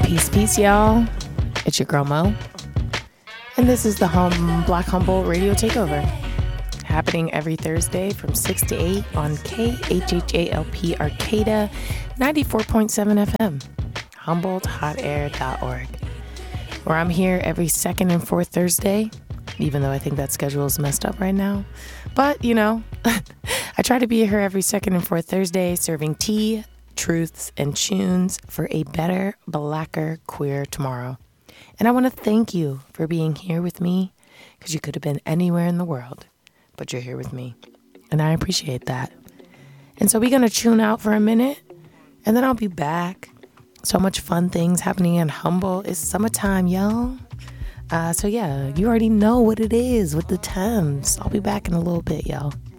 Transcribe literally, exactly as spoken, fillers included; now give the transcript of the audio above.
Peace, peace, y'all. It's your girl Mo, and this is the hum Black Humboldt Radio Takeover, happening every Thursday from six to eight on K H H A L P Arcata ninety-four point seven F M, Humboldt Hot Air dot org, where I'm here every second and fourth Thursday, even though I think that schedule is messed up right now. But, you know, I try to be here every second and fourth Thursday, serving tea, truths, and tunes for a better, blacker, queer tomorrow. And I want to thank you for being here with me, because you could have been anywhere in the world, but you're here with me. And I appreciate that. And so we're going to tune out for a minute, and then I'll be back. So much fun things happening in Humboldt. It's summertime, y'all. Uh, so yeah, you already know what it is with the Thames. I'll be back in a little bit, y'all.